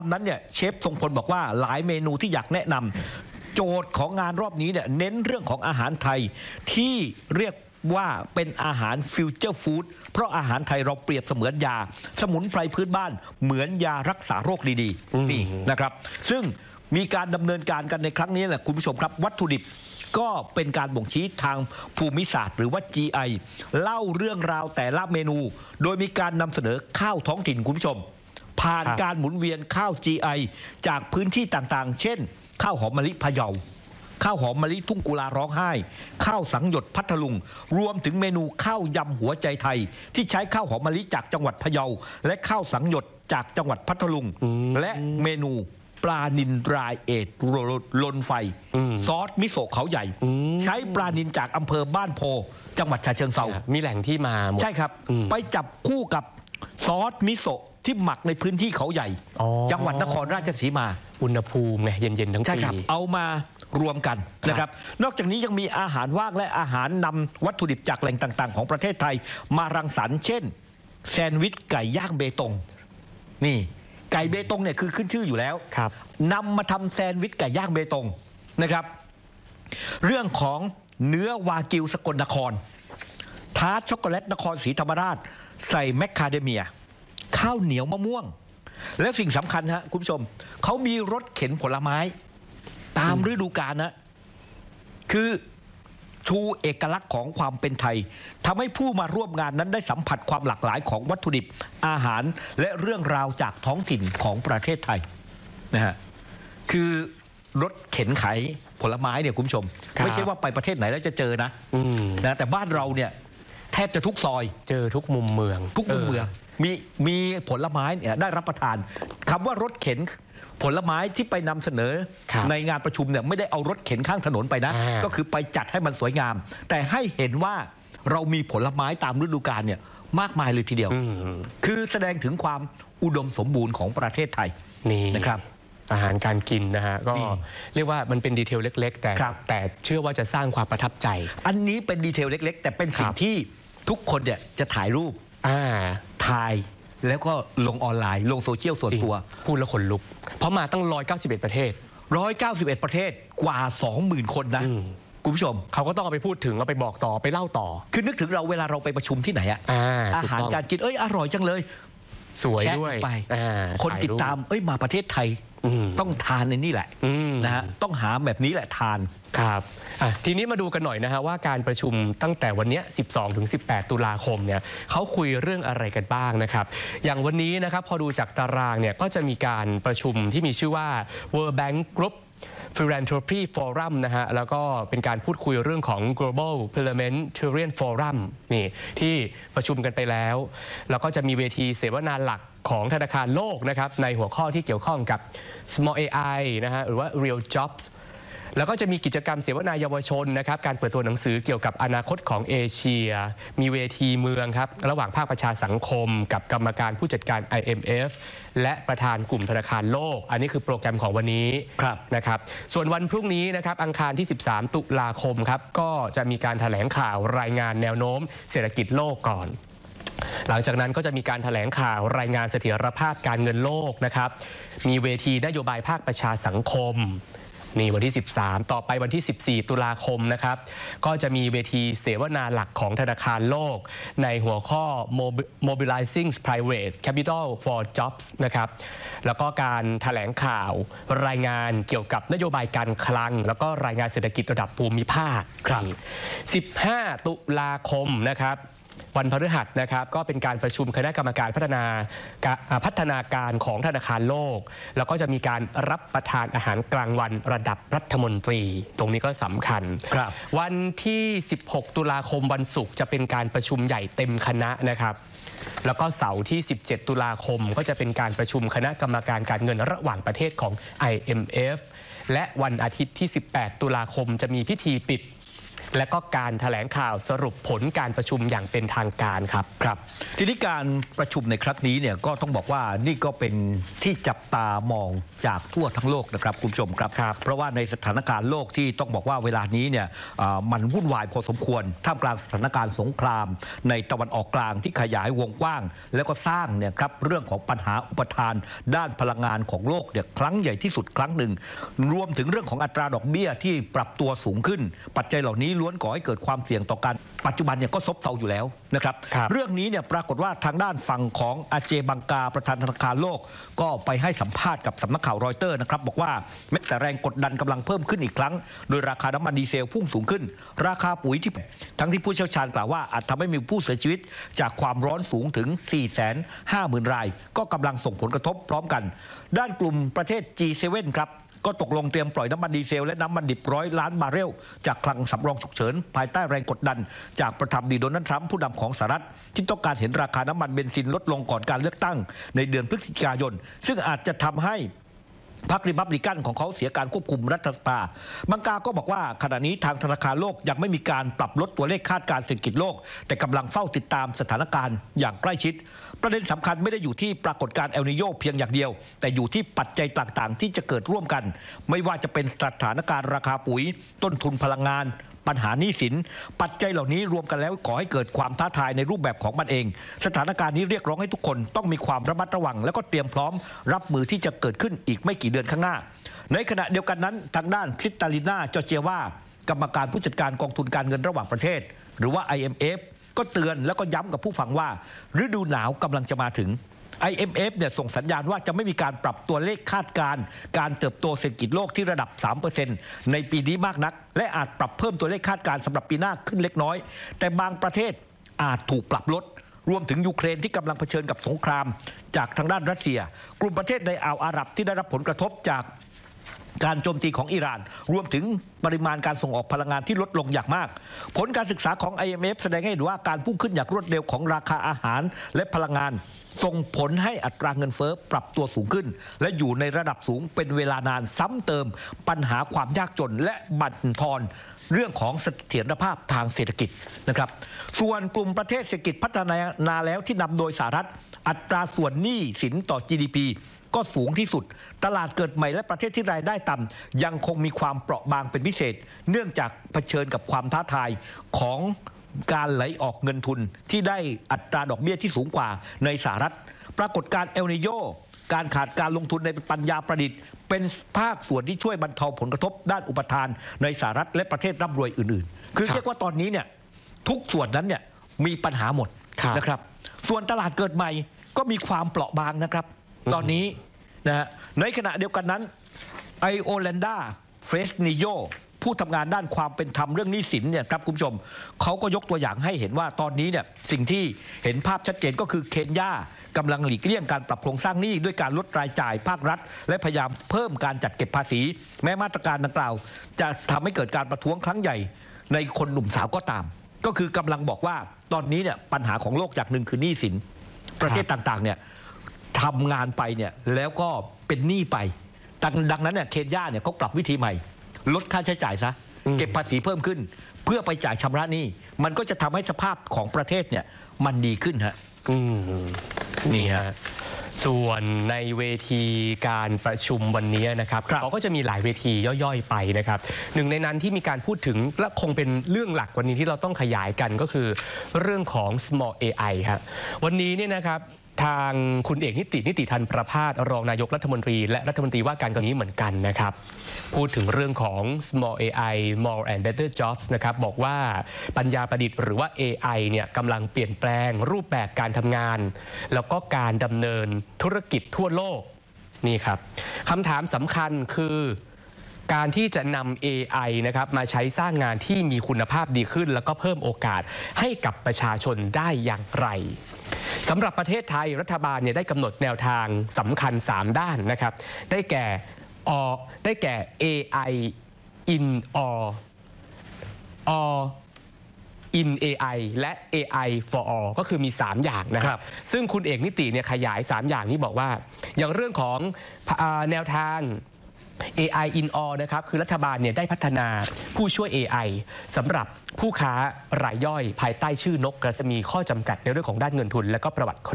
นั้นเนี่ยเชฟทรงพลบอกว่าหลายเมนูที่อยากแนะนำโจทย์ของงานรอบนี้เนี่ยเน้นเรื่องของอาหารไทยที่เรียกว่าเป็นอาหารฟิวเจอร์ฟู้ดเพราะอาหารไทยเราเปรียบเสมือนยาสมุนไพรพื้นบ้านเหมือนยารักษาโรคดีๆนี่นะครับซึ่งมีการดำเนินการกันในครั้งนี้แหละคุณผู้ชมครับวัตถุดิบก็เป็นการบ่งชี้ทางภูมิศาสตร์หรือว่า GI เล่าเรื่องราวแต่ละเมนูโดยมีการนำเสนอข้าวท้องถิ่นคุณผู้ชมผ่านการหมุนเวียนข้าว GI จากพื้นที่ต่างๆเช่นข้าวหอมมะลิพะเยาข้าวหอมมะลิทุ่งกุลาร้องไห้ข้าวสังหยดพัทลุงรวมถึงเมนูข้าวยำหัวใจไทยที่ใช้ข้าวหอมมะลิจากจังหวัดพะเยาและข้าวสังหยดจากจังหวัดพัทลุงและเมนูปลานิลรายเอทลนไฟซอสมิโซะเขาใหญ่ใช้ปลานิลจากอำเภอบ้านโพจังหวัดฉะเชิงเทรามีแหล่งที่มาหมดใช่ครับไปจับคู่กับซอสมิโซะที่หมักในพื้นที่เขาใหญ่จังหวัดนครราชสีมาอุณหภูมิไงเย็นๆทั้งปีใช่ครับเอามารวมกันนะครับนอกจากนี้ยังมีอาหารว่างและอาหารนำวัตถุดิบจากแหล่งต่างๆของประเทศไทยมารังสรรค์เช่นแซนด์วิชไก่ย่างเบตงนี่ไก่เบตงเนี่ยคือขึ้นชื่ออยู่แล้วนำมาทำแซนด์วิชไก่ย่างเบตงนะครับเรื่องของเนื้อวากิวสกลนครทาร์ตช็อกโกแลตนครศรีธรรมราชใส่แมคคาเดเมียข้าวเหนียวมะม่วงและสิ่งสำคัญฮะคุณผู้ชมเขามีรถเข็นผลไม้ตามฤดูกาลนะคือชูเอกลักษณ์ของความเป็นไทยทำให้ผู้มาร่วมงานนั้นได้สัมผัสความหลากหลายของวัตถุดิบอาหารและเรื่องราวจากท้องถิ่นของประเทศไทยนะฮะคือรถเข็นขายผลไม้เนี่ยคุณผู้ชมไม่ใช่ว่าไปประเทศไหนแล้วจะเจอนะแต่บ้านเราเนี่ยแทบจะทุกซอยเจอทุกมุมเมืองทุกมุมเมืองมีผลไม้เนี่ยได้รับประทานคำว่ารถเข็นผลไม้ที่ไปนำเสนอในงานประชุมเนี่ยไม่ได้เอารถเข็นข้างถนนไปนะก็คือไปจัดให้มันสวยงามแต่ให้เห็นว่าเรามีผลไม้ตามฤดูกาลเนี่ยมากมายเลยทีเดียวคือแสดงถึงความอุดมสมบูรณ์ของประเทศไทยนี่นะครับอาหารการกินนะฮะก็เรียกว่ามันเป็นดีเทลเล็กๆแต่เชื่อว่าจะสร้างความประทับใจอันนี้เป็นดีเทลเล็กๆแต่เป็นสิ่งที่ทุกคนเนี่ยจะถ่ายรูปถ่ายแล้วก็ลงออนไลน์ลงโซเชียลส่วนตัวพูดแล้วขนลุกเพราะมาตั้ง191ประเทศ 191ประเทศกว่า 20,000 คนนะคุณผู้ชมเขาก็ต้องเอาไปพูดถึงเอาไปบอกต่อไปเล่าต่อคือนึกถึงเราเวลาเราไปประชุมที่ไหนอาหารการกินอร่อยจังเลยสวยด้วยไปคนติดตามมาประเทศไทยต้องทานในนี่แหละนะฮะต้องหาแบบนี้แหละทานครับทีนี้มาดูกันหน่อยนะฮะว่าการประชุมตั้งแต่วันนี้ 12-18 ตุลาคมเนี่ยเขาคุยเรื่องอะไรกันบ้างนะครับอย่างวันนี้นะครับพอดูจากตารางเนี่ยก็จะมีการประชุมที่มีชื่อว่า World Bank Group Philanthropy Forum นะฮะแล้วก็เป็นการพูดคุยเรื่องของ Global Parliamentarian Forum นี่ที่ประชุมกันไปแล้วแล้วก็จะมีเวทีเสวนาหลักของธนาคารโลกนะครับในหัวข้อที่เกี่ยวข้องกับ Small AI นะฮะหรือว่า Real Jobs แล้วก็จะมีกิจกรรมเสวนาเยาวชนนะครับการเปิดตัวหนังสือเกี่ยวกับอนาคตของเอเชียมีเวทีเมืองครับระหว่างภาคประชาสังคมกับกรรมการผู้จัดการ IMF และประธานกลุ่มธนาคารโลกอันนี้คือโปรแกรมของวันนี้นะครับส่วนวันพรุ่งนี้นะครับอังคารที่13 ตุลาคมครับก็จะมีการแถลงข่าวรายงานแนวโน้มเศรษฐกิจโลกก่อนหลังจากนั้นก็จะมีการแถลงข่าวรายงานเสถียรภาพการเงินโลกนะครับมีเวทีนโยบายภาคประชาสังคมนี่วันที่13ต่อไปวันที่14ตุลาคมนะครับก็จะมีเวทีเสวนาหลักของธนาคารโลกในหัวข้อ Mobilizing Private Capital for Jobs นะครับแล้วก็การแถลงข่าวรายงานเกี่ยวกับนโยบายการคลังแล้วก็รายงานเศรษฐกิจระดับภูมิภาค15 ตุลาคมนะครับวันพฤหัสนะครับก็เป็นการประชุมคณะกรรมการพัฒนาการของธนาคารโลกแล้วก็จะมีการรับประทานอาหารกลางวันระดับรัฐมนตรีตรงนี้ก็สำคัญวันที่16 ตุลาคมวันศุกร์จะเป็นการประชุมใหญ่เต็มคณะนะครับแล้วก็เสาร์ที่17 ตุลาคมก็จะเป็นการประชุมคณะกรรมการการเงินระหว่างประเทศของ IMF และวันอาทิตย์ที่18 ตุลาคมจะมีพิธีปิดและก็การแถลงข่าวสรุปผลการประชุมอย่างเป็นทางการครับครับทีนี้การประชุมในครั้งนี้เนี่ยก็ต้องบอกว่านี่ก็เป็นที่จับตามองจากทั่วทั้งโลกนะครับคุณผู้ชมครับเพราะว่าในสถานการณ์โลกที่ต้องบอกว่าเวลานี้เนี่ยมันวุ่นวายพอสมควรท่ามกลางสถานการณ์สงครามในตะวันออกกลางที่ขยายวงกว้างแล้วก็สร้างเนี่ยครับเรื่องของปัญหาอุปทานด้านพลังงานของโลกเนี่ยครั้งใหญ่ที่สุดครั้งหนึ่งรวมถึงเรื่องของอัตราดอกเบี้ยที่ปรับตัวสูงขึ้นปัจจัยเหล่านี้ล้วนก่อให้เกิดความเสี่ยงต่อการปัจจุบันเนี่ยก็ซบเซาอยู่แล้วนะครับเรื่องนี้เนี่ยปรากฏว่าทางด้านฝั่งของอาเจบังกาประธานธนาคารโลกก็ไปให้สัมภาษณ์กับสำนักข่าวรอยเตอร์นะครับบอกว่าแม้แต่แรงกดดันกำลังเพิ่มขึ้นอีกครั้งโดยราคาน้ำมันดีเซลพุ่งสูงขึ้นราคาปุ๋ยที่ทั้งที่ผู้เชี่ยวชาญกล่าวว่าอาจทำให้มีผู้เสียชีวิตจากความร้อนสูงถึง 450,000 รายก็กำลังส่งผลกระทบพร้อมกันด้านกลุ่มประเทศ G7 ครับก็ตกลงเตรียมปล่อยน้ำมันดีเซลและน้ำมันดิบ100 ล้านบาร์เรลจากคลังสำรองฉุกเฉินภายใต้แรงกดดันจากประธานาธิบดีโดนัลด์ทรัมป์ผู้นำของสหรัฐที่ต้องการเห็นราคาน้ำมันเบนซินลดลงก่อนการเลือกตั้งในเดือนพฤศจิกายนซึ่งอาจจะทำให้พรรคริพับลิกันของเขาเสียการควบคุมรัฐสภาบังกาก็บอกว่าขณะนี้ทางธนาคารโลกยังไม่มีการปรับลดตัวเลขคาดการณ์เศรษฐกิจโลกแต่กำลังเฝ้าติดตามสถานการณ์อย่างใกล้ชิดประเด็นสำคัญไม่ได้อยู่ที่ปรากฏการณ์เอลนิโญเพียงอย่างเดียวแต่อยู่ที่ปัจจัยต่างๆที่จะเกิดร่วมกันไม่ว่าจะเป็นสถานการณ์ราคาปุ๋ยต้นทุนพลังงานปัญหาหนี้สินปัจจัยเหล่านี้รวมกันแล้วก่อให้เกิดความท้าทายในรูปแบบของมันเองสถานการณ์นี้เรียกร้องให้ทุกคนต้องมีความระมัดระวังและก็เตรียมพร้อมรับมือที่จะเกิดขึ้นอีกไม่กี่เดือนข้างหน้าในขณะเดียวกันนั้นทางด้านคริสตาลิน่าจอร์เจียว่ากรรมการผู้จัดการกองทุนการเงินระหว่างประเทศหรือว่า IMF ก็เตือนแล้วก็ย้ำกับผู้ฟังว่าฤดูหนาวกำลังจะมาถึง IMF เนี่ยส่งสัญญาณว่าจะไม่มีการปรับตัวเลขคาดการณ์การเติบโตเศรษฐกิจโลกที่ระดับ 3% ในปีนี้มากนักและอาจปรับเพิ่มตัวเลขคาดการณ์สำหรับปีหน้าขึ้นเล็กน้อยแต่บางประเทศอาจถูกปรับลดรวมถึงยูเครนที่กำลังเผชิญกับสงครามจากทางด้านรัสเซียกลุ่มประเทศในอ่าวอาหรับที่ได้รับผลกระทบจากการโจมตีของอิหร่านรวมถึงปริมาณการส่งออกพลังงานที่ลดลงอย่างมากผลการศึกษาของ IMF แสดงให้เห็นว่าการพุ่งขึ้นอย่างรวดเร็วของราคาอาหารและพลังงานส่งผลให้อัตราเงินเฟ้อปรับตัวสูงขึ้นและอยู่ในระดับสูงเป็นเวลานานซ้ำเติมปัญหาความยากจนและบั่นทอนเรื่องของเสถียรภาพทางเศรษฐกิจนะครับส่วนกลุ่มประเทศเศรษฐกิจพัฒนาแล้วที่นำโดยสหรัฐอัตราส่วนหนี้สินต่อ GDPก็สูงที่สุดตลาดเกิดใหม่และประเทศที่รายได้ต่ำยังคงมีความเปราะบางเป็นพิเศษเนื่องจากเผชิญกับความท้าทายของการไหลออกเงินทุนที่ได้อัตราดอกเบี้ยที่สูงกว่าในสหรัฐปรากฏการณ์เอลนิโญการขาดการลงทุนในปัญญาประดิษฐ์เป็นภาคส่วนที่ช่วยบรรเทาผลกระทบด้านอุปทานในสหรัฐและประเทศร่ำรวยอื่นๆคือเรียกว่าตอนนี้เนี่ยทุกส่วนนั้นเนี่ยมีปัญหาหมดนะครับส่วนตลาดเกิดใหม่ก็มีความเปราะบางนะครับตอนนี้นะฮะในขณะเดียวกันนั้นไอโอแลนดาเฟรสนิโยผู้ทำงานด้านความเป็นธรรมเรื่องหนี้สินเนี่ยครับคุณผู้ชมเขาก็ยกตัวอย่างให้เห็นว่าตอนนี้เนี่ยสิ่งที่เห็นภาพชัดเจนก็คือเคนยากำลังหลีกเลี่ยงการปรับโครงสร้างหนี้ด้วยการลดรายจ่ายภาครัฐและพยายามเพิ่มการจัดเก็บภาษีแม้มาตรการดังกล่าวจะทำให้เกิดการประท้วงครั้งใหญ่ในคนหนุ่มสาวก็ตามก็คือกำลังบอกว่าตอนนี้เนี่ยปัญหาของโลกจากหนึ่งคือหนี้สินประเทศต่างๆเนี่ยทำงานไปเนี่ยแล้วก็เป็นหนี้ไปดังนั้นเนี่ยเคนยาเนี่ยเขาปรับวิธีใหม่ลดค่าใช้จ่ายซะเก็บภาษีเพิ่มขึ้นเพื่อไปจ่ายชำระหนี้มันก็จะทำให้สภาพของประเทศเนี่ยมันดีขึ้นฮะนี่ฮะส่วนในเวทีการประชุมวันนี้นะครับเขาก็จะมีหลายเวทีย่อยๆไปนะครับหนึ่งในนั้นที่มีการพูดถึงและคงเป็นเรื่องหลักวันนี้ที่เราต้องขยายกันก็คือเรื่องของ small AI ครับวันนี้เนี่ยนะครับทางคุณเอกนิติธันประภาสรองนายกรัฐมนตรีและรัฐมนตรีว่าการกระทรวงนี้เหมือนกันนะครับพูดถึงเรื่องของ small AI more and better jobs นะครับบอกว่าปัญญาประดิษฐ์หรือว่า AI เนี่ยกำลังเปลี่ยนแปลงรูปแบบการทำงานแล้วก็การดำเนินธุรกิจทั่วโลกนี่ครับคำถามสำคัญคือการที่จะนำ AI นะครับมาใช้สร้างงานที่มีคุณภาพดีขึ้นแล้วก็เพิ่มโอกาสให้กับประชาชนได้อย่างไรสำหรับประเทศไทยรัฐบาลเนี่ยได้กำหนดแนวทางสำคัญ3ด้านนะครับได้แก่ AI in in AI และ AI for all ก็คือมี3อย่างนะครับซึ่งคุณเอกนิติเนี่ยขยาย3อย่างนี้บอกว่าอย่างเรื่องของแนวทาง AI in all นะครับคือรัฐบาลเนี่ยได้พัฒนาผู้ช่วย AI สำหรับผู้ค้ารายย่อยภายใต้ชื่อนกรัศมีข้อจำกัดในเรื่องของด้านเงินทุนและก็ประวัติ